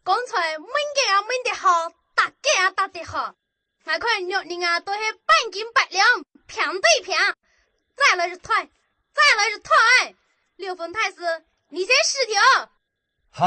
刚才问个啊问得好，答个啊答得好，我看肉人啊都是半斤八两，平对平。再来是退，再来是退。六分太师，你先试条。